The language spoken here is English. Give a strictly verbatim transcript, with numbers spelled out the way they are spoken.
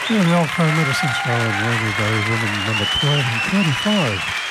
Yeah, the All Crown Medicine Show on Radio Day, women number twelve and twenty-five.